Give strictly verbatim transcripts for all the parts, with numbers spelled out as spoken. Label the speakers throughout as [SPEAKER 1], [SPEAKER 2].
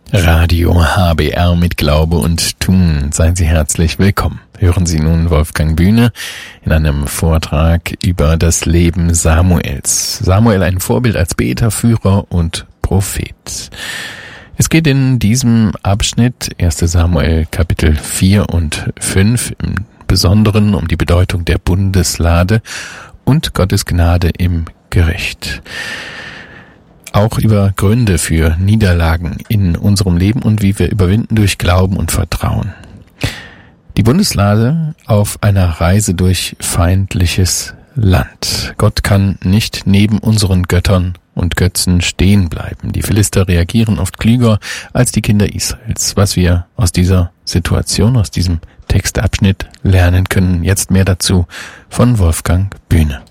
[SPEAKER 1] Radio H B R mit Glaube und Tun. Seien Sie herzlich willkommen. Hören Sie nun Wolfgang Bühne in einem Vortrag über das Leben Samuels. Samuel, ein Vorbild als Beter, Führer und Prophet. Es geht in diesem Abschnitt erster Samuel Kapitel vier und fünf im Besonderen um die Bedeutung der Bundeslade und Gottes Gnade im Gericht. Auch über Gründe für Niederlagen in unserem Leben und wie wir überwinden durch Glauben und Vertrauen. Die Bundeslade auf einer Reise durch feindliches Land. Gott kann nicht neben unseren Göttern und Götzen stehen bleiben. Die Philister reagieren oft klüger als die Kinder Israels. Was wir aus dieser Situation, aus diesem Textabschnitt lernen können. Jetzt mehr dazu von Wolfgang Bühne.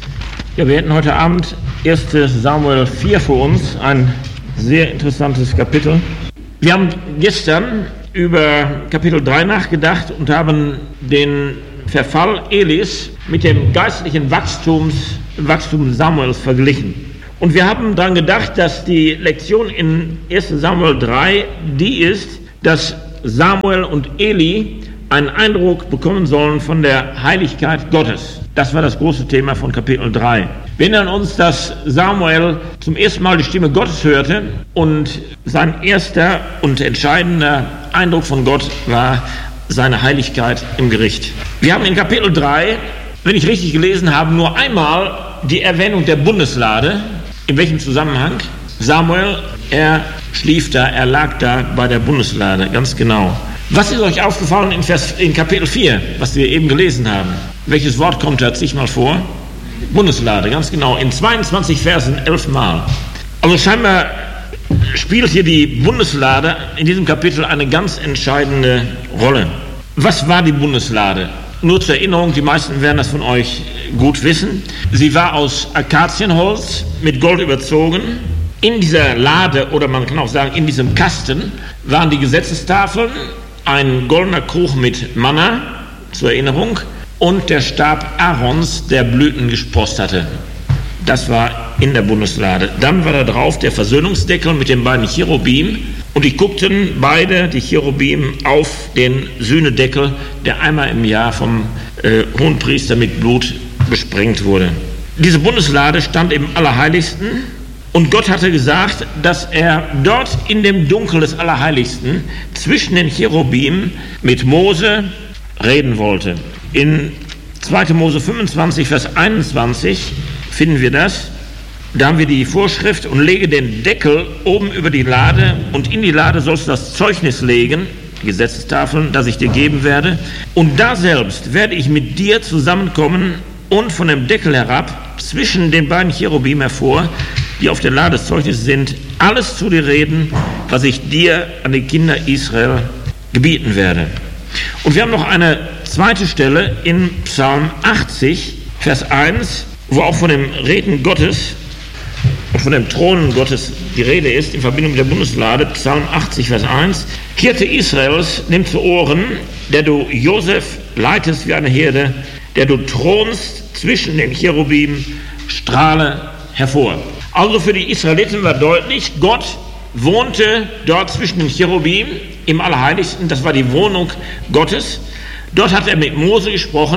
[SPEAKER 2] Ja, wir hätten heute Abend erster Samuel vier vor uns, ein sehr interessantes Kapitel. Wir haben gestern über Kapitel drei nachgedacht und haben den Verfall Elis mit dem geistlichen Wachstums, Wachstum Samuels verglichen. Und wir haben daran gedacht, dass die Lektion in erster Samuel drei die ist, dass Samuel und Eli einen Eindruck bekommen sollen von der Heiligkeit Gottes. Das war das große Thema von Kapitel drei. Wir erinnern uns, dass Samuel zum ersten Mal die Stimme Gottes hörte und sein erster und entscheidender Eindruck von Gott war seine Heiligkeit im Gericht. Wir haben in Kapitel drei, wenn ich richtig gelesen habe, nur einmal die Erwähnung der Bundeslade. In welchem Zusammenhang? Samuel, er schlief da, er lag da bei der Bundeslade, ganz genau. Was ist euch aufgefallen in, Vers, in Kapitel vier, was wir eben gelesen haben? Welches Wort kommt da zigmal vor? Bundeslade, ganz genau. In zweiundzwanzig Versen elf Mal. Also scheinbar spielt hier die Bundeslade in diesem Kapitel eine ganz entscheidende Rolle. Was war die Bundeslade? Nur zur Erinnerung, die meisten werden das von euch gut wissen. Sie war aus Akazienholz mit Gold überzogen. In dieser Lade, oder man kann auch sagen, in diesem Kasten, waren die Gesetzestafeln, ein goldener Krug mit Manna, zur Erinnerung, und der Stab Aarons, der Blüten gesprost hatte. Das war in der Bundeslade. Dann war da drauf der Versöhnungsdeckel mit den beiden Cherubim, und die guckten beide, die Cherubim, auf den Sühnedeckel, der einmal im Jahr vom äh, Hohenpriester mit Blut besprengt wurde. Diese Bundeslade stand im Allerheiligsten. Und Gott hatte gesagt, dass er dort in dem Dunkel des Allerheiligsten zwischen den Cherubim mit Mose reden wollte. In zweiter Mose fünfundzwanzig, Vers einundzwanzig finden wir das. Da haben wir die Vorschrift: und lege den Deckel oben über die Lade, und in die Lade sollst du das Zeugnis legen, die Gesetzestafeln, das ich dir geben werde. Und da selbst werde ich mit dir zusammenkommen und von dem Deckel herab zwischen den beiden Cherubim hervor, die auf der Lade des Zeugnisses sind, alles zu dir reden, was ich dir an die Kinder Israel gebieten werde. Und wir haben noch eine zweite Stelle in Psalm achtzig, Vers eins, wo auch von dem Reden Gottes und von dem Thron Gottes die Rede ist, in Verbindung mit der Bundeslade. Psalm achtzig, Vers eins. Hirte Israels, nimm zu Ohren, der du Josef leitest wie eine Herde, der du thronst zwischen den Cherubim, strahle hervor. Also für die Israeliten war deutlich, Gott wohnte dort zwischen den Cherubim im Allerheiligsten. Das war die Wohnung Gottes. Dort hat er mit Mose gesprochen,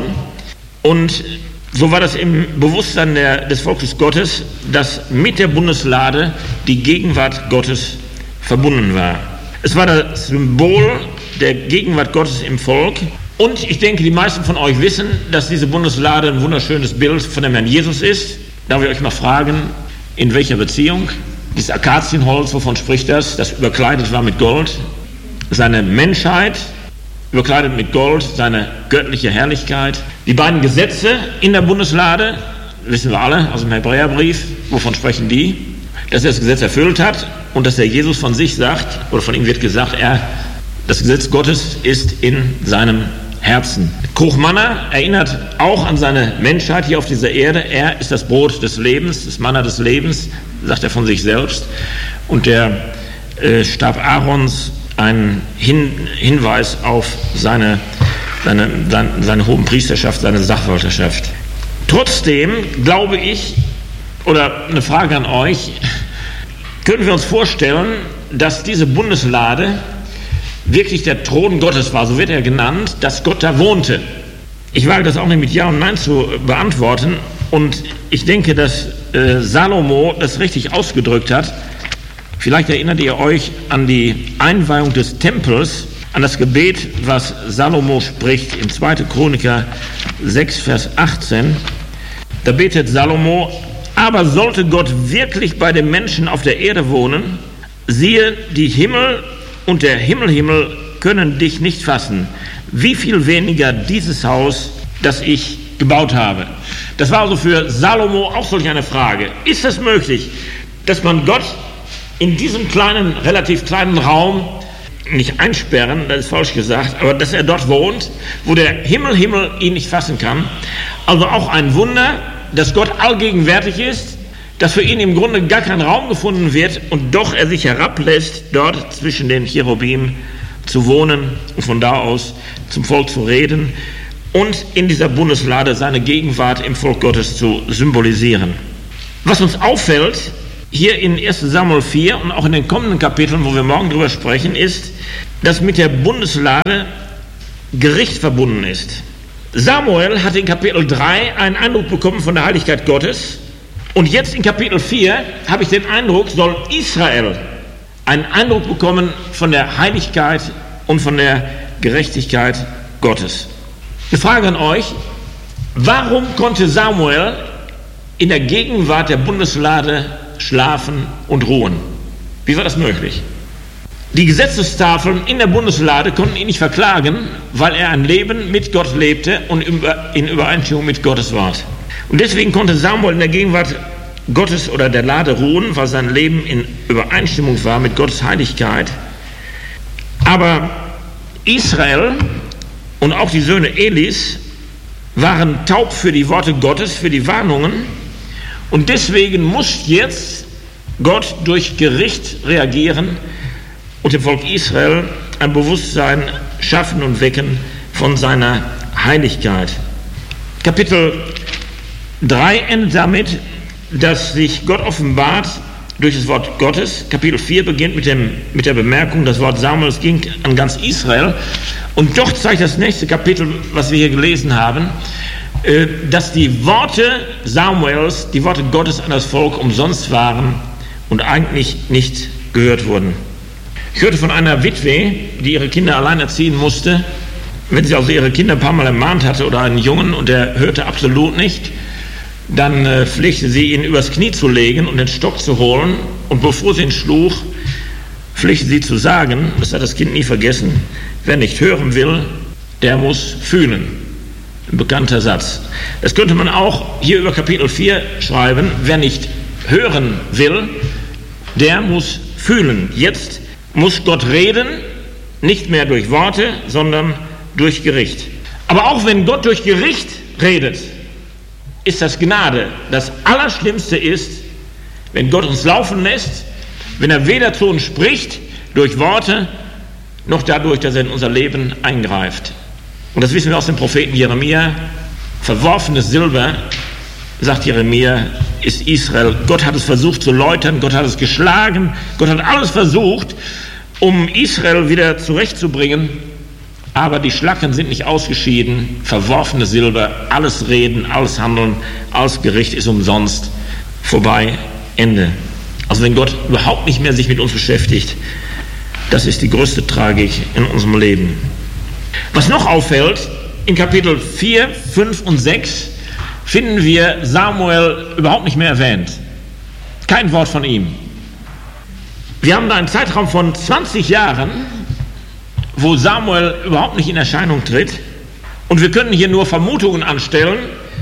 [SPEAKER 2] und so war das im Bewusstsein der, des Volkes Gottes, dass mit der Bundeslade die Gegenwart Gottes verbunden war. Es war das Symbol der Gegenwart Gottes im Volk. Und ich denke, die meisten von euch wissen, dass diese Bundeslade ein wunderschönes Bild von dem Herrn Jesus ist. Darf ich euch mal fragen, in welcher Beziehung? Dieses Akazienholz, wovon spricht das? Das überkleidet war mit Gold. Seine Menschheit, überkleidet mit Gold, seine göttliche Herrlichkeit. Die beiden Gesetze in der Bundeslade, wissen wir alle aus dem Hebräerbrief, wovon sprechen die? Dass er das Gesetz erfüllt hat und dass der Jesus von sich sagt, oder von ihm wird gesagt, er, das Gesetz Gottes ist in seinem Herzen. Krug Manna erinnert auch an seine Menschheit hier auf dieser Erde. Er ist das Brot des Lebens, das Manna des Lebens, sagt er von sich selbst. Und der äh, Stab Aarons, ein Hin- Hinweis auf seine, seine, seine, seine Hohenpriesterschaft, seine Sachwalterschaft. Trotzdem glaube ich, oder eine Frage an euch, können wir uns vorstellen, dass diese Bundeslade wirklich der Thron Gottes war, so wird er genannt, dass Gott da wohnte. Ich wage das auch nicht mit Ja und Nein zu beantworten und ich denke, dass äh, Salomo das richtig ausgedrückt hat. Vielleicht erinnert ihr euch an die Einweihung des Tempels, an das Gebet, was Salomo spricht in zweiter Chroniker sechs, Vers achtzehn. Da betet Salomo: Aber sollte Gott wirklich bei den Menschen auf der Erde wohnen, siehe, die Himmel und der Himmelhimmel können dich nicht fassen. Wie viel weniger dieses Haus, das ich gebaut habe. Das war also für Salomo auch solch eine Frage. Ist es möglich, dass man Gott in diesem kleinen, relativ kleinen Raum nicht einsperren, das ist falsch gesagt, aber dass er dort wohnt, wo der Himmel, Himmel ihn nicht fassen kann? Also auch ein Wunder, dass Gott allgegenwärtig ist, dass für ihn im Grunde gar kein Raum gefunden wird und doch er sich herablässt, dort zwischen den Cherubim zu wohnen und von da aus zum Volk zu reden und in dieser Bundeslade seine Gegenwart im Volk Gottes zu symbolisieren. Was uns auffällt, hier in erster Samuel vier und auch in den kommenden Kapiteln, wo wir morgen drüber sprechen, ist, dass mit der Bundeslade Gericht verbunden ist. Samuel hat in Kapitel drei einen Eindruck bekommen von der Heiligkeit Gottes und jetzt in Kapitel vier habe ich den Eindruck, soll Israel einen Eindruck bekommen von der Heiligkeit und von der Gerechtigkeit Gottes. Eine Frage an euch: Warum konnte Samuel in der Gegenwart der Bundeslade schlafen und ruhen? Wie war das möglich? Die Gesetzestafeln in der Bundeslade konnten ihn nicht verklagen, weil er ein Leben mit Gott lebte und in Übereinstimmung mit Gottes Wort. Und deswegen konnte Samuel in der Gegenwart Gottes oder der Lade ruhen, weil sein Leben in Übereinstimmung war mit Gottes Heiligkeit. Aber Israel und auch die Söhne Elis waren taub für die Worte Gottes, für die Warnungen. Und deswegen muss jetzt Gott durch Gericht reagieren und dem Volk Israel ein Bewusstsein schaffen und wecken von seiner Heiligkeit. Kapitel drei endet damit, dass sich Gott offenbart durch das Wort Gottes. Kapitel vier beginnt mit, dem, mit der Bemerkung, das Wort Samuels ging an ganz Israel. Und doch zeigt das nächste Kapitel, was wir hier gelesen haben, dass die Worte Samuels, die Worte Gottes an das Volk umsonst waren und eigentlich nicht gehört wurden. Ich hörte von einer Witwe, die ihre Kinder allein erziehen musste. Wenn sie also ihre Kinder ein paar Mal ermahnt hatte oder einen Jungen und der hörte absolut nicht, dann äh, pflegte sie ihn übers Knie zu legen und den Stock zu holen. Und bevor sie ihn schlug, pflegte sie zu sagen, das hat das Kind nie vergessen: Wer nicht hören will, der muss fühlen. Ein bekannter Satz. Das könnte man auch hier über Kapitel vier schreiben: Wer nicht hören will, der muss fühlen. Jetzt muss Gott reden, nicht mehr durch Worte, sondern durch Gericht. Aber auch wenn Gott durch Gericht redet, ist das Gnade. Das Allerschlimmste ist, wenn Gott uns laufen lässt, wenn er weder zu uns spricht durch Worte, noch dadurch, dass er in unser Leben eingreift. Und das wissen wir aus dem Propheten Jeremia: Verworfenes Silber, sagt Jeremia, ist Israel. Gott hat es versucht zu läutern, Gott hat es geschlagen, Gott hat alles versucht, um Israel wieder zurechtzubringen. Aber die Schlacken sind nicht ausgeschieden. Verworfenes Silber, alles Reden, alles Handeln, alles Gericht ist umsonst. Vorbei, Ende. Also wenn Gott überhaupt nicht mehr sich mit uns beschäftigt, das ist die größte Tragik in unserem Leben. Was noch auffällt, in Kapitel vier, fünf und sechs finden wir Samuel überhaupt nicht mehr erwähnt. Kein Wort von ihm. Wir haben da einen Zeitraum von zwanzig Jahren, wo Samuel überhaupt nicht in Erscheinung tritt. Und wir können hier nur Vermutungen anstellen.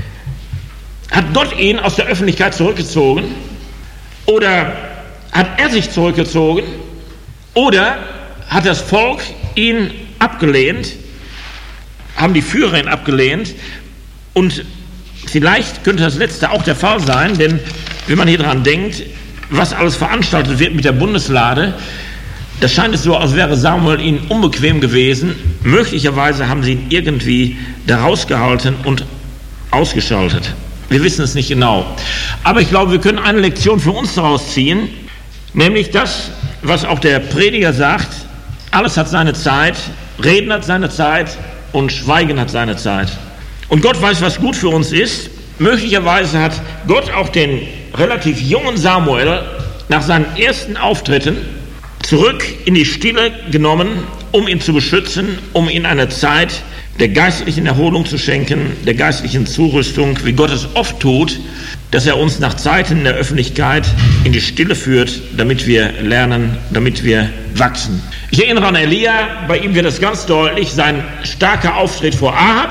[SPEAKER 2] Hat Gott ihn aus der Öffentlichkeit zurückgezogen? Oder hat er sich zurückgezogen? Oder hat das Volk ihn abgelehnt? Haben die Führer ihn abgelehnt? Und vielleicht könnte das Letzte auch der Fall sein, denn wenn man hier dran denkt, was alles veranstaltet wird mit der Bundeslade, das scheint es so, als wäre Samuel ihnen unbequem gewesen. Möglicherweise haben sie ihn irgendwie da rausgehalten und ausgeschaltet. Wir wissen es nicht genau. Aber ich glaube, wir können eine Lektion für uns daraus ziehen, nämlich dass, was auch der Prediger sagt, alles hat seine Zeit, Reden hat seine Zeit und Schweigen hat seine Zeit. Und Gott weiß, was gut für uns ist. Möglicherweise hat Gott auch den relativ jungen Samuel nach seinen ersten Auftritten zurück in die Stille genommen, um ihn zu beschützen, um ihm eine Zeit der geistlichen Erholung zu schenken, der geistlichen Zurüstung, wie Gott es oft tut, dass er uns nach Zeiten der Öffentlichkeit in die Stille führt, damit wir lernen, damit wir wachsen. Ich erinnere an Elia, bei ihm wird es ganz deutlich, sein starker Auftritt vor Ahab.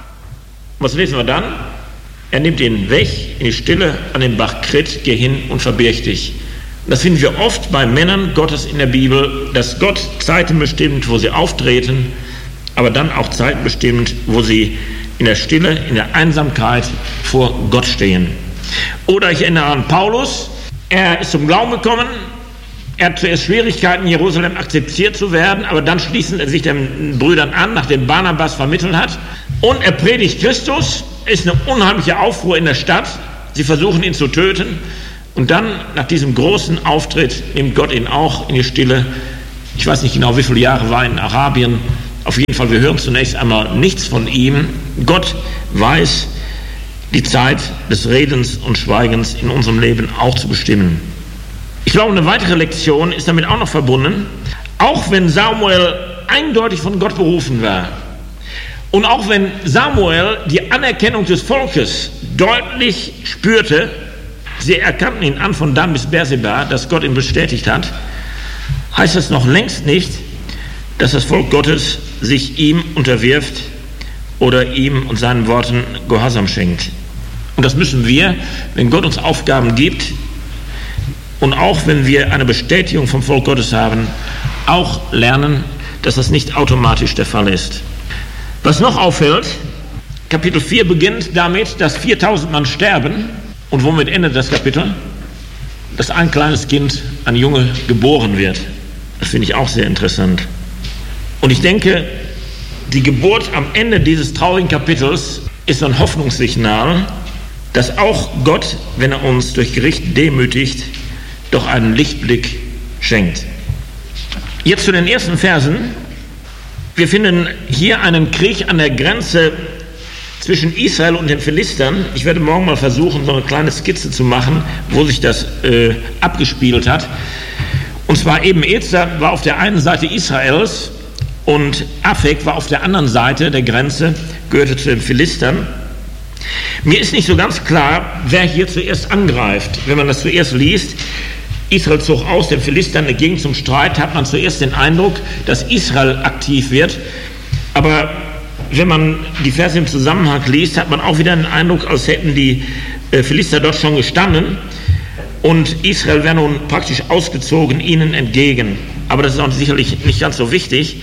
[SPEAKER 2] Was lesen wir dann? Er nimmt ihn weg in die Stille an den Bach Krit, geh hin und verbirg dich. Das finden wir oft bei Männern Gottes in der Bibel, dass Gott Zeiten bestimmt, wo sie auftreten, aber dann auch Zeiten bestimmt, wo sie in der Stille, in der Einsamkeit vor Gott stehen. Oder ich erinnere an Paulus, er ist zum Glauben gekommen, er hat zuerst Schwierigkeiten, in Jerusalem akzeptiert zu werden, aber dann schließen er sich den Brüdern an, nachdem Barnabas vermittelt hat. Und er predigt Christus, ist eine unheimliche Aufruhr in der Stadt, sie versuchen ihn zu töten. Und dann, nach diesem großen Auftritt, nimmt Gott ihn auch in die Stille. Ich weiß nicht genau, wie viele Jahre war er in Arabien. Auf jeden Fall, wir hören zunächst einmal nichts von ihm. Gott weiß, die Zeit des Redens und Schweigens in unserem Leben auch zu bestimmen. Ich glaube, eine weitere Lektion ist damit auch noch verbunden. Auch wenn Samuel eindeutig von Gott berufen war und auch wenn Samuel die Anerkennung des Volkes deutlich spürte, sie erkannten ihn an von Dan bis Berseba, dass Gott ihn bestätigt hat, heißt das noch längst nicht, dass das Volk Gottes sich ihm unterwirft oder ihm und seinen Worten Gehorsam schenkt. Und das müssen wir, wenn Gott uns Aufgaben gibt und auch wenn wir eine Bestätigung vom Volk Gottes haben, auch lernen, dass das nicht automatisch der Fall ist. Was noch auffällt, Kapitel vier beginnt damit, dass viertausend Mann sterben. Und womit endet das Kapitel? Dass ein kleines Kind, ein Junge, geboren wird. Das finde ich auch sehr interessant. Und ich denke, die Geburt am Ende dieses traurigen Kapitels ist ein Hoffnungssignal, dass auch Gott, wenn er uns durch Gericht demütigt, doch einen Lichtblick schenkt. Jetzt zu den ersten Versen. Wir finden hier einen Krieg an der Grenze zwischen Israel und den Philistern. Ich werde morgen mal versuchen, so eine kleine Skizze zu machen, wo sich das äh, abgespielt hat. Und zwar eben Ezer war auf der einen Seite Israels und Afek war auf der anderen Seite der Grenze, gehörte zu den Philistern. Mir ist nicht so ganz klar, wer hier zuerst angreift. Wenn man das zuerst liest, Israel zog aus den Philistern entgegen zum Streit, hat man zuerst den Eindruck, dass Israel aktiv wird. Aber wenn man die Verse im Zusammenhang liest, hat man auch wieder den Eindruck, als hätten die Philister dort schon gestanden und Israel wäre nun praktisch ausgezogen ihnen entgegen. Aber das ist auch sicherlich nicht ganz so wichtig.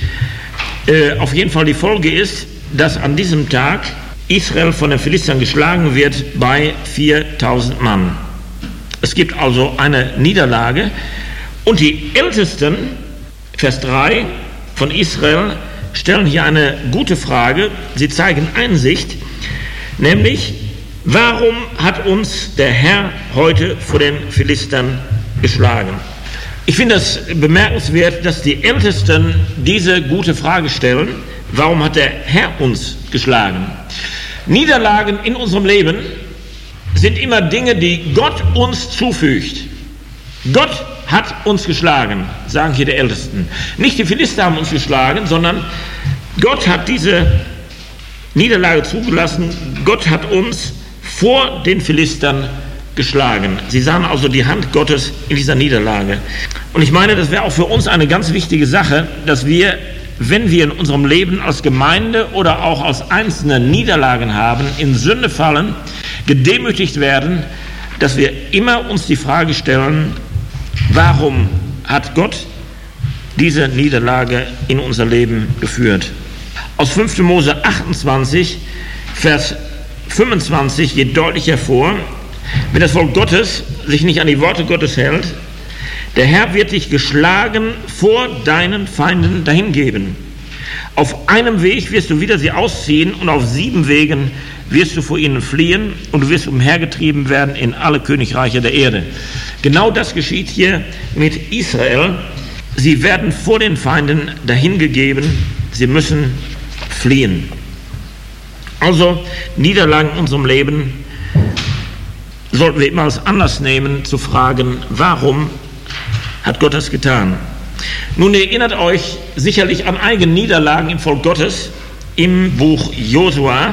[SPEAKER 2] Auf jeden Fall die Folge ist, dass an diesem Tag Israel von den Philistern geschlagen wird bei viertausend Mann. Es gibt also eine Niederlage und die Ältesten, Vers drei von Israel, stellen hier eine gute Frage. Sie zeigen Einsicht, nämlich, warum hat uns der Herr heute vor den Philistern geschlagen? Ich finde es bemerkenswert, dass die Ältesten diese gute Frage stellen, warum hat der Herr uns geschlagen? Niederlagen in unserem Leben sind immer Dinge, die Gott uns zufügt. Gott hat uns geschlagen, sagen hier die Ältesten. Nicht die Philister haben uns geschlagen, sondern Gott hat diese Niederlage zugelassen. Gott hat uns vor den Philistern geschlagen. Sie sahen also die Hand Gottes in dieser Niederlage. Und ich meine, das wäre auch für uns eine ganz wichtige Sache, dass wir, wenn wir in unserem Leben als Gemeinde oder auch als einzelne Niederlagen haben, in Sünde fallen, gedemütigt werden, dass wir immer uns die Frage stellen, warum hat Gott diese Niederlage in unser Leben geführt? Aus fünfter Mose achtundzwanzig, Vers fünfundzwanzig geht deutlich hervor, wenn das Volk Gottes sich nicht an die Worte Gottes hält, der Herr wird dich geschlagen vor deinen Feinden dahingeben. Auf einem Weg wirst du wieder sie ausziehen und auf sieben Wegen wirst du vor ihnen fliehen und du wirst umhergetrieben werden in alle Königreiche der Erde. Genau das geschieht hier mit Israel. sie werden vor den Feinden dahingegeben, sie müssen fliehen. Also Niederlagen in unserem Leben sollten wir immer als Anlass nehmen, zu fragen, warum hat Gott das getan? Nun, ihr erinnert euch sicherlich an eigene Niederlagen im Volk Gottes im Buch Josua,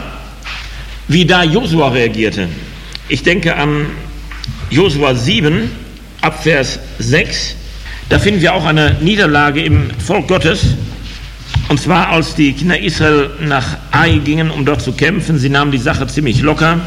[SPEAKER 2] wie da Josua reagierte. Ich denke an Josua sieben, ab Vers sechs. Da finden wir auch eine Niederlage im Volk Gottes. Und zwar, als die Kinder Israel nach Ai gingen, um dort zu kämpfen. Sie nahmen die Sache ziemlich locker.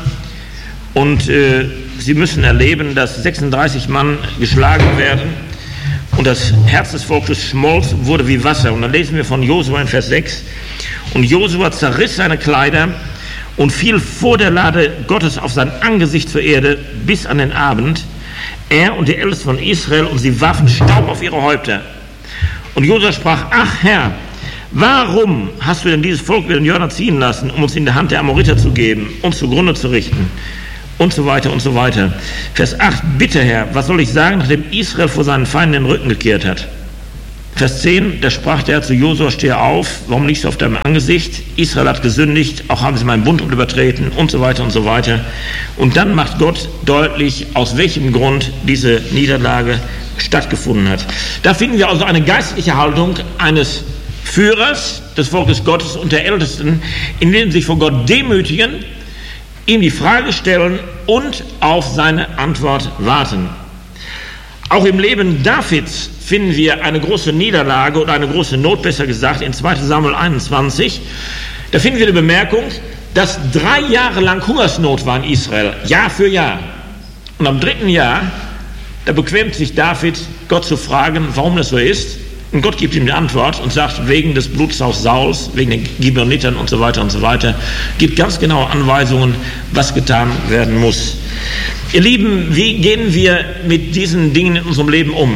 [SPEAKER 2] Und äh, sie müssen erleben, dass sechsunddreißig Mann geschlagen werden. Und das Herz des Volkes schmolz, wurde wie Wasser. Und dann lesen wir von Josua in Vers sechs. Und Josua zerriss seine Kleider und fiel vor der Lade Gottes auf sein Angesicht zur Erde bis an den Abend. Er und die Ältesten von Israel, und sie warfen Staub auf ihre Häupter. Und Josua sprach, ach Herr, warum hast du denn dieses Volk über den Jordan ziehen lassen, um uns in die Hand der Amoriter zu geben, uns zugrunde zu richten? Und so weiter und so weiter. Vers acht, bitte Herr, was soll ich sagen, nachdem Israel vor seinen Feinden den Rücken gekehrt hat? Vers zehn, da sprach der Herr zu Josua, stehe auf, warum liegst du auf deinem Angesicht? Israel hat gesündigt, auch haben sie meinen Bund übertreten und so weiter und so weiter. Und dann macht Gott deutlich, aus welchem Grund diese Niederlage stattgefunden hat. Da finden wir also eine geistliche Haltung eines Führers des Volkes Gottes und der Ältesten, in denen sie sich vor Gott demütigen, ihm die Frage stellen und auf seine Antwort warten. Auch im Leben Davids finden wir eine große Niederlage oder eine große Not, besser gesagt, in zweiter Samuel einundzwanzig. Da finden wir die Bemerkung, dass drei Jahre lang Hungersnot war in Israel, Jahr für Jahr. Und am dritten Jahr, da bequemt sich David, Gott zu fragen, warum das so ist. Und Gott gibt ihm die Antwort und sagt, wegen des Blutsaus Sauls, wegen den Gibeonitern und so weiter und so weiter, gibt ganz genaue Anweisungen, was getan werden muss. Ihr Lieben, wie gehen wir mit diesen Dingen in unserem Leben um?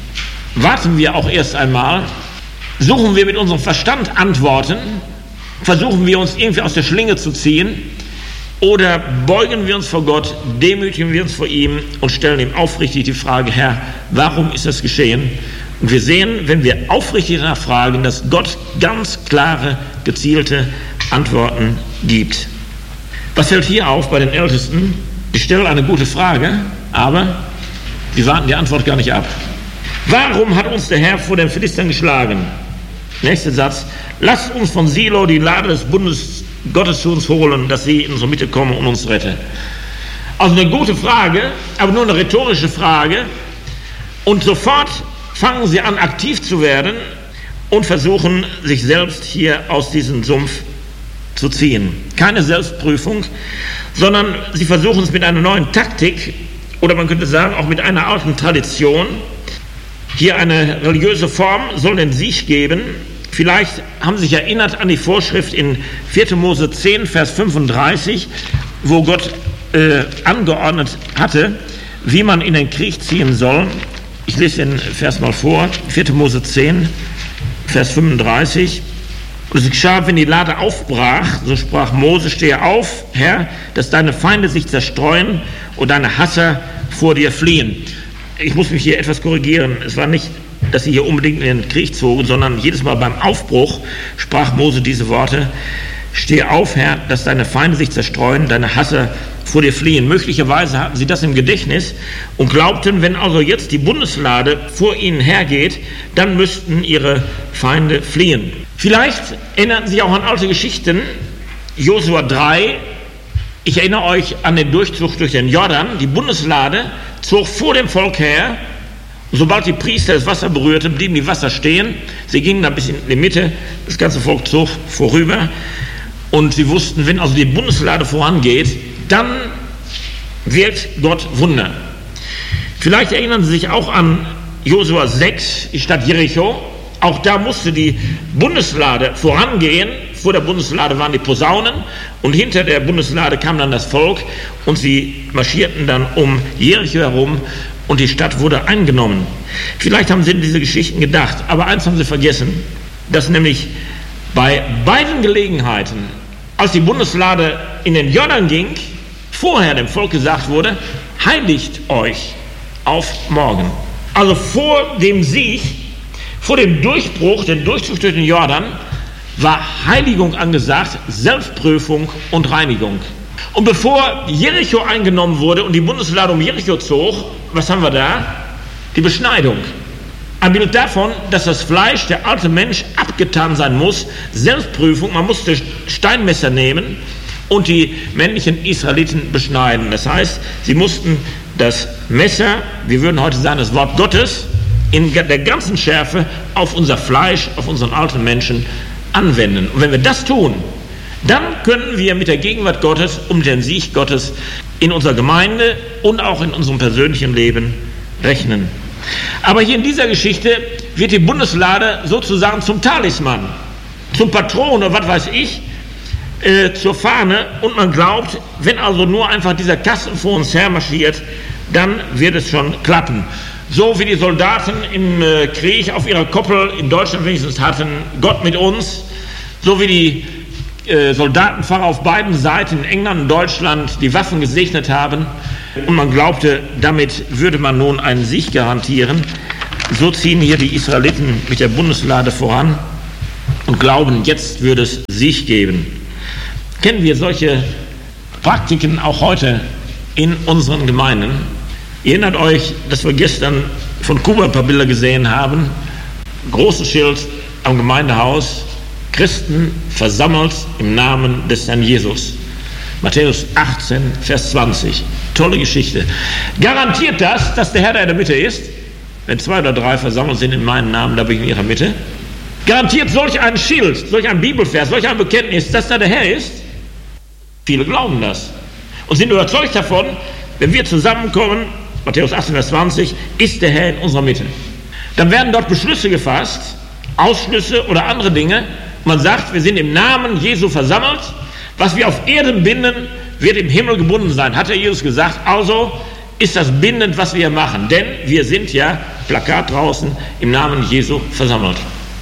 [SPEAKER 2] Warten wir auch erst einmal? Suchen wir mit unserem Verstand Antworten? Versuchen wir uns irgendwie aus der Schlinge zu ziehen? Oder beugen wir uns vor Gott, demütigen wir uns vor ihm und stellen ihm aufrichtig die Frage, Herr, warum ist das geschehen? Und wir sehen, wenn wir aufrichtig nachfragen, dass Gott ganz klare, gezielte Antworten gibt. Was fällt hier auf bei den Ältesten? Die stellen eine gute Frage, aber die warten die Antwort gar nicht ab. Warum hat uns der Herr vor den Philistern geschlagen? Nächster Satz. Lasst uns von Silo die Lade des Bundes Gottes zu uns holen, dass sie in unsere Mitte kommen und uns rette. Also eine gute Frage, aber nur eine rhetorische Frage. Und sofort fangen sie an, aktiv zu werden und versuchen, sich selbst hier aus diesem Sumpf zu ziehen. Keine Selbstprüfung, sondern sie versuchen es mit einer neuen Taktik oder man könnte sagen auch mit einer alten Tradition. Hier eine religiöse Form soll den Sieg geben. Vielleicht haben Sie sich erinnert an die Vorschrift in vierter Mose zehn, Vers fünfunddreißig, wo Gott äh, angeordnet hatte, wie man in den Krieg ziehen soll. Ich lese den Vers mal vor, vierter Mose zehn, Vers fünfunddreißig. Und es geschah, wenn die Lade aufbrach, so sprach Mose, stehe auf, Herr, dass deine Feinde sich zerstreuen und deine Hasser vor dir fliehen. Ich muss mich hier etwas korrigieren. Es war nicht, dass sie hier unbedingt in den Krieg zogen, sondern jedes Mal beim Aufbruch sprach Mose diese Worte, stehe auf, Herr, dass deine Feinde sich zerstreuen, deine Hasser vor dir fliehen. Möglicherweise hatten sie das im Gedächtnis und glaubten, wenn also jetzt die Bundeslade vor ihnen hergeht, dann müssten ihre Feinde fliehen. Vielleicht erinnerten Sie sich auch an alte Geschichten, Josua drei, ich erinnere euch an den Durchzug durch den Jordan, die Bundeslade zog vor dem Volk her, und sobald die Priester das Wasser berührten, blieben die Wasser stehen, sie gingen da bis in die Mitte, das ganze Volk zog vorüber und sie wussten, wenn also die Bundeslade vorangeht, dann wirkt Gott Wunder. Vielleicht erinnern Sie sich auch an Josua sechs, die Stadt Jericho. Auch da musste die Bundeslade vorangehen. Vor der Bundeslade waren die Posaunen und hinter der Bundeslade kam dann das Volk und sie marschierten dann um Jericho herum und die Stadt wurde eingenommen. Vielleicht haben Sie an diese Geschichten gedacht, aber eins haben Sie vergessen, dass nämlich bei beiden Gelegenheiten, als die Bundeslade in den Jordan ging, vorher dem Volk gesagt wurde, heiligt euch auf morgen. Also vor dem Sieg Vor dem Durchbruch, dem Durchzug durch den Jordan, war Heiligung angesagt, Selbstprüfung und Reinigung. Und bevor Jericho eingenommen wurde und die Bundeslade um Jericho zog, was haben wir da? Die Beschneidung. Ein Bild davon, dass das Fleisch, der alte Mensch, abgetan sein muss. Selbstprüfung, man musste Steinmesser nehmen und die männlichen Israeliten beschneiden. Das heißt, sie mussten das Messer, wir würden heute sagen, das Wort Gottes, in der ganzen Schärfe auf unser Fleisch, auf unseren alten Menschen anwenden. Und wenn wir das tun, dann können wir mit der Gegenwart Gottes und den Sieg Gottes in unserer Gemeinde und auch in unserem persönlichen Leben rechnen. Aber hier in dieser Geschichte wird die Bundeslade sozusagen zum Talisman, zum Patron oder was weiß ich, äh, zur Fahne. Und man glaubt, wenn also nur einfach dieser Kasten vor uns her marschiert, dann wird es schon klappen. So wie die Soldaten im äh, Krieg auf ihrer Koppel in Deutschland wenigstens hatten, Gott mit uns, so wie die äh, Soldatenfahrer auf beiden Seiten in England und Deutschland die Waffen gesegnet haben und man glaubte, damit würde man nun einen Sieg garantieren. So ziehen hier die Israeliten mit der Bundeslade voran und glauben, jetzt würde es Sieg geben. Kennen wir solche Praktiken auch heute in unseren Gemeinden? Ihr erinnert euch, dass wir gestern von Kuba ein paar Bilder gesehen haben. Großes Schild am Gemeindehaus. Christen versammelt im Namen des Herrn Jesus. Matthäus achtzehn, Vers zwanzig. Tolle Geschichte. Garantiert das, dass der Herr da in der Mitte ist? Wenn zwei oder drei versammelt sind in meinem Namen, da bin ich in ihrer Mitte. Garantiert solch ein Schild, solch ein Bibelvers, solch ein Bekenntnis, dass da der Herr ist? Viele glauben das und sind überzeugt davon, wenn wir zusammenkommen, Matthäus achtzehn, Vers zwanzig, ist der Herr in unserer Mitte. Dann werden dort Beschlüsse gefasst, Ausschlüsse oder andere Dinge. Man sagt, wir sind im Namen Jesu versammelt. Was wir auf Erden binden, wird im Himmel gebunden sein, hat der Jesus gesagt. Also ist das bindend, was wir machen. Denn wir sind ja, Plakat draußen, im Namen Jesu versammelt.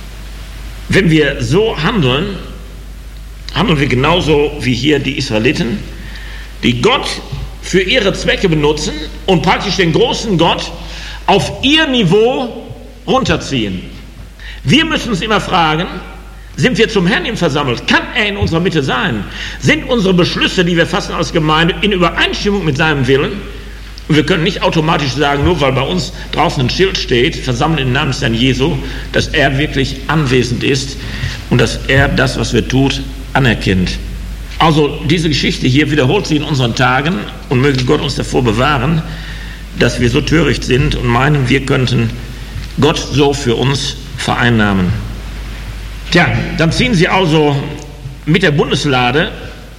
[SPEAKER 2] Wenn wir so handeln, handeln wir genauso wie hier die Israeliten, die Gott für ihre Zwecke benutzen und praktisch den großen Gott auf ihr Niveau runterziehen. Wir müssen uns immer fragen, sind wir zum Herrn ihm versammelt? Kann er in unserer Mitte sein? Sind unsere Beschlüsse, die wir fassen als Gemeinde, in Übereinstimmung mit seinem Willen? Und wir können nicht automatisch sagen, nur weil bei uns draußen ein Schild steht, versammelt im Namen des Herrn Jesu, dass er wirklich anwesend ist und dass er das, was wir tun, anerkennt. Also diese Geschichte hier wiederholt sich in unseren Tagen und möge Gott uns davor bewahren, dass wir so töricht sind und meinen, wir könnten Gott so für uns vereinnahmen. Tja, dann ziehen sie also mit der Bundeslade,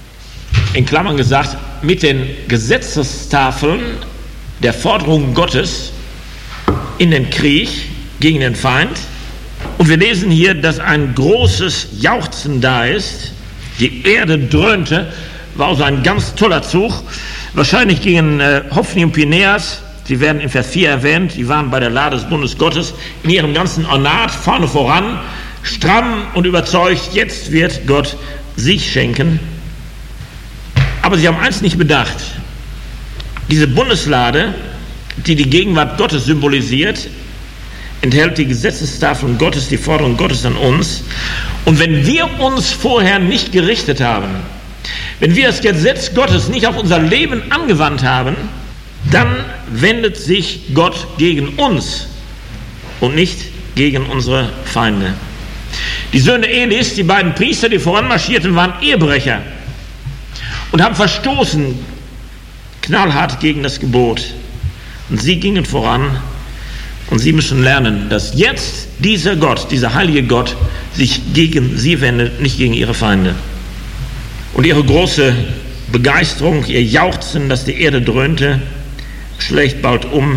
[SPEAKER 2] in Klammern gesagt, mit den Gesetzestafeln der Forderungen Gottes in den Krieg gegen den Feind. Und wir lesen hier, dass ein großes Jauchzen da ist. Die Erde dröhnte, war also ein ganz toller Zug. Wahrscheinlich gingen äh, Hophni und Pinäas, sie werden in Vers vier erwähnt, die waren bei der Lade des Bundes Gottes in ihrem ganzen Ornat vorne voran, stramm und überzeugt, jetzt wird Gott Sieg schenken. Aber sie haben eins nicht bedacht. Diese Bundeslade, die die Gegenwart Gottes symbolisiert, enthält die Gesetzestafeln Gottes, die Forderung Gottes an uns. Und wenn wir uns vorher nicht gerichtet haben, wenn wir das Gesetz Gottes nicht auf unser Leben angewandt haben, dann wendet sich Gott gegen uns und nicht gegen unsere Feinde. Die Söhne Elis, die beiden Priester, die voranmarschierten, waren Ehebrecher und haben verstoßen knallhart gegen das Gebot. Und sie gingen voran und sie müssen lernen, dass jetzt dieser Gott, dieser heilige Gott, sich gegen sie wendet, nicht gegen ihre Feinde. Und ihre große Begeisterung, ihr Jauchzen, dass die Erde dröhnte, schlägt bald um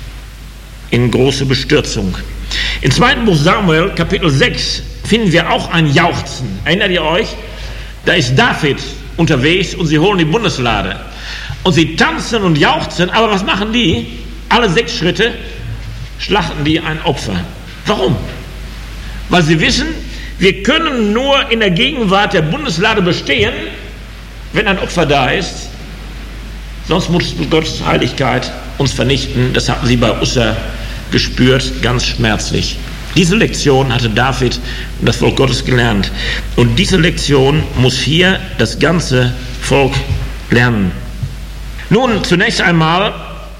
[SPEAKER 2] in große Bestürzung. Im zweiten Buch Samuel, Kapitel sechs, finden wir auch ein Jauchzen. Erinnert ihr euch? Da ist David unterwegs und sie holen die Bundeslade. Und sie tanzen und jauchzen, aber was machen die? Alle sechs Schritte schlachten die ein Opfer. Warum? Weil sie wissen, wir können nur in der Gegenwart der Bundeslade bestehen, wenn ein Opfer da ist. Sonst muss Gottes Heiligkeit uns vernichten. Das hatten sie bei Ussa gespürt, ganz schmerzlich. Diese Lektion hatte David und das Volk Gottes gelernt. Und diese Lektion muss hier das ganze Volk lernen. Nun, zunächst einmal,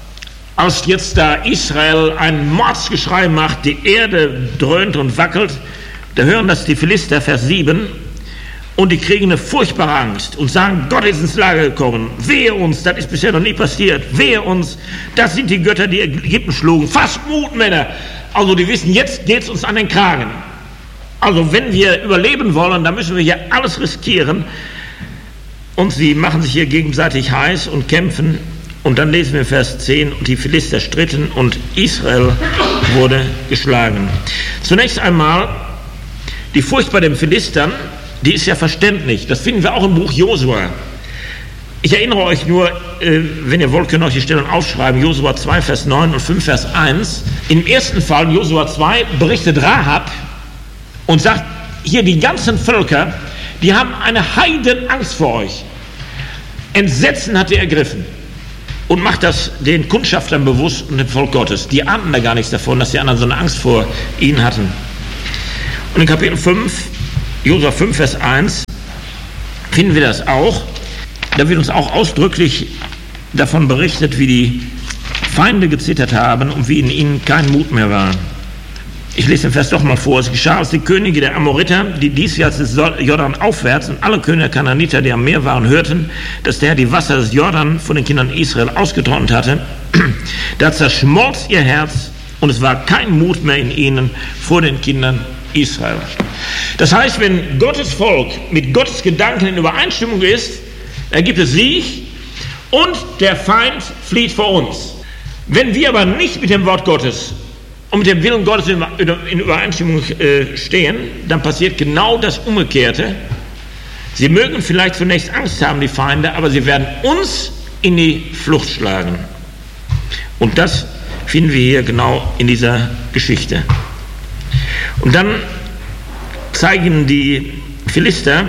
[SPEAKER 2] als jetzt da Israel ein Mordsgeschrei macht, die Erde dröhnt und wackelt, da hören das die Philister, Vers sieben, und die kriegen eine furchtbare Angst und sagen, Gott ist ins Lager gekommen, wehe uns, das ist bisher noch nie passiert, wehe uns, das sind die Götter, die Ägypten schlugen, fasst Mut, Männer. Also die wissen, jetzt geht es uns an den Kragen. Also wenn wir überleben wollen, dann müssen wir hier alles riskieren. Und sie machen sich hier gegenseitig heiß und kämpfen. Und dann lesen wir Vers zehn, und die Philister stritten und Israel wurde geschlagen. Zunächst einmal, die Furcht bei den Philistern, die ist ja verständlich. Das finden wir auch im Buch Josua. Ich erinnere euch nur, äh, wenn ihr wollt, könnt ihr euch die Stellen aufschreiben, Josua zwei, Vers neun und fünf, Vers eins. Im ersten Fall, Josua zwei, berichtet Rahab und sagt, hier die ganzen Völker, die haben eine Heidenangst vor euch. Entsetzen hat ihr ergriffen. Und macht das den Kundschaftern bewusst und dem Volk Gottes. Die ahnten da gar nichts davon, dass die anderen so eine Angst vor ihnen hatten. Und in Kapitel fünf, Josua fünf, Vers eins, finden wir das auch. Da wird uns auch ausdrücklich davon berichtet, wie die Feinde gezittert haben und wie in ihnen kein Mut mehr war. Ich lese den Vers doch mal vor. Es geschah, als die Könige der Amoriter, die diesseits des Jordan aufwärts, und alle Könige der Kanaaniter, die am Meer waren, hörten, dass der Herr die Wasser des Jordan von den Kindern Israel ausgetrocknet hatte. Da zerschmolz ihr Herz und es war kein Mut mehr in ihnen vor den Kindern Israel. Das heißt, wenn Gottes Volk mit Gottes Gedanken in Übereinstimmung ist, ergibt es Sieg und der Feind flieht vor uns. Wenn wir aber nicht mit dem Wort Gottes und mit dem Willen Gottes in Übereinstimmung stehen, dann passiert genau das Umgekehrte. Sie mögen vielleicht zunächst Angst haben, die Feinde, aber sie werden uns in die Flucht schlagen. Und das finden wir hier genau in dieser Geschichte. Und dann zeigen die Philister,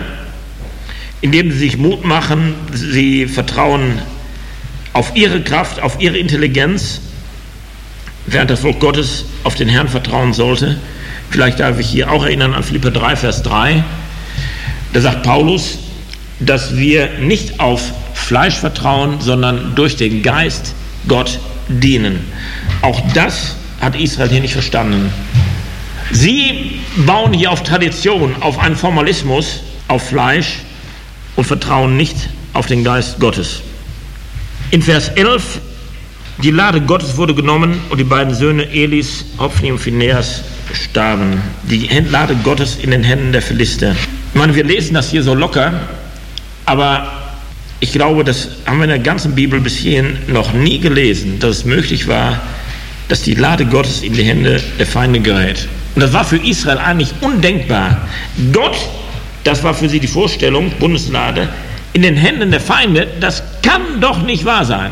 [SPEAKER 2] indem sie sich Mut machen, sie vertrauen auf ihre Kraft, auf ihre Intelligenz, während das Volk Gottes auf den Herrn vertrauen sollte. Vielleicht darf ich hier auch erinnern an Philipper drei, Vers drei. Da sagt Paulus, dass wir nicht auf Fleisch vertrauen, sondern durch den Geist Gott dienen. Auch das hat Israel hier nicht verstanden. Sie bauen hier auf Tradition, auf einen Formalismus, auf Fleisch und vertrauen nicht auf den Geist Gottes. In Vers elf, die Lade Gottes wurde genommen und die beiden Söhne Elis, Hofni und Phinehas, starben. Die Lade Gottes in den Händen der Philister. Ich meine, wir lesen das hier so locker, aber ich glaube, das haben wir in der ganzen Bibel bis hierhin noch nie gelesen, dass es möglich war, dass die Lade Gottes in die Hände der Feinde gerät. Und das war für Israel eigentlich undenkbar. Gott, das war für sie die Vorstellung, Bundeslade, in den Händen der Feinde, das kann doch nicht wahr sein.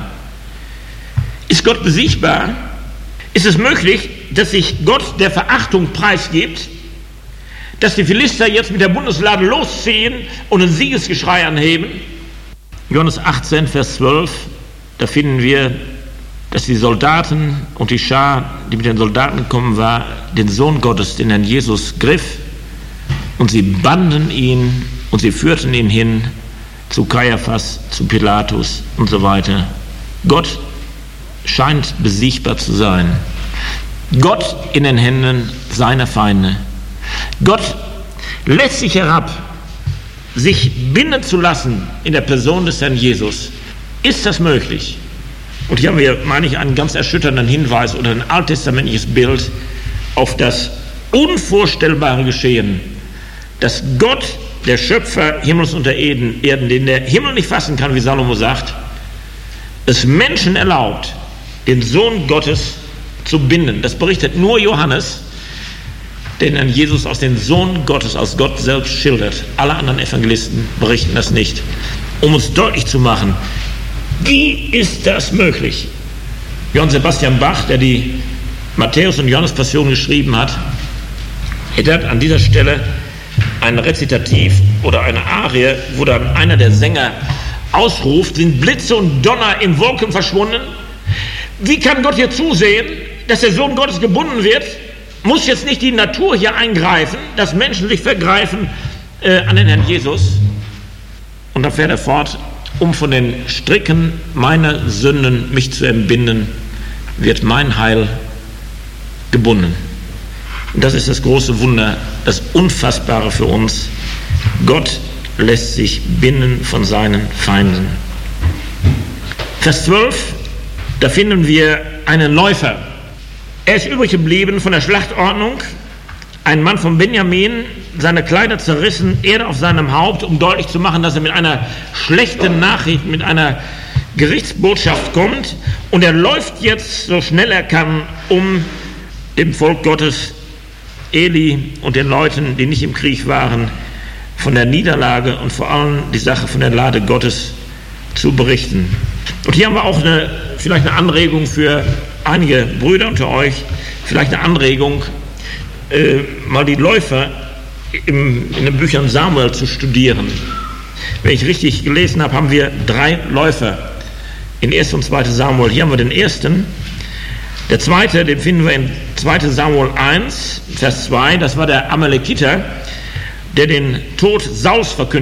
[SPEAKER 2] Ist Gott besiegbar? Ist es möglich, dass sich Gott der Verachtung preisgibt, dass die Philister jetzt mit der Bundeslade losziehen und ein Siegesgeschrei anheben? Johannes achtzehn, Vers zwölf, da finden wir, dass die Soldaten und die Schar, die mit den Soldaten gekommen war, den Sohn Gottes, den Herrn Jesus, griff und sie banden ihn und sie führten ihn hin zu Kaiaphas, zu Pilatus und so weiter. Gott scheint besiegbar zu sein. Gott in den Händen seiner Feinde. Gott lässt sich herab, sich binden zu lassen in der Person des Herrn Jesus. Ist das möglich? Und hier haben wir, meine ich, einen ganz erschütternden Hinweis oder ein alttestamentliches Bild auf das unvorstellbare Geschehen, dass Gott, der Schöpfer Himmels und der Erden, den der Himmel nicht fassen kann, wie Salomo sagt, es Menschen erlaubt, den Sohn Gottes zu binden. Das berichtet nur Johannes, den Herrn Jesus als den Sohn Gottes, als Gott selbst schildert. Alle anderen Evangelisten berichten das nicht. Um uns deutlich zu machen, wie ist das möglich? Johann Sebastian Bach, der die Matthäus- und Johannes-Passion geschrieben hat, er hat an dieser Stelle ein Rezitativ oder eine Arie, wo dann einer der Sänger ausruft, sind Blitze und Donner in Wolken verschwunden? Wie kann Gott hier zusehen, dass der Sohn Gottes gebunden wird muss jetzt nicht die Natur hier eingreifen, dass Menschen sich vergreifen äh, an den Herrn Jesus. Und dann fährt er fort, um von den Stricken meiner Sünden mich zu entbinden, wird mein Heil gebunden. Und das ist das große Wunder, das Unfassbare für uns. Gott lässt sich binden von seinen Feinden. Vers zwölf, da finden wir einen Läufer. Er ist übrig geblieben von der Schlachtordnung, ein Mann von Benjamin, seine Kleider zerrissen, Erde auf seinem Haupt, um deutlich zu machen, dass er mit einer schlechten Nachricht, mit einer Gerichtsbotschaft kommt. Und er läuft jetzt so schnell er kann, um dem Volk Gottes, Eli und den Leuten, die nicht im Krieg waren, von der Niederlage und vor allem die Sache von der Lade Gottes zu berichten. Und hier haben wir auch eine, vielleicht eine Anregung für einige Brüder unter euch, vielleicht eine Anregung, äh, mal die Läufer im, in den Büchern Samuel zu studieren. Wenn ich richtig gelesen habe, haben wir drei Läufer in ersten und zweiten Samuel. Hier haben wir den ersten. Der zweite, den finden wir in zweiten Samuel eins, Vers zwei, das war der Amalekiter, der den Tod Sauls verkündet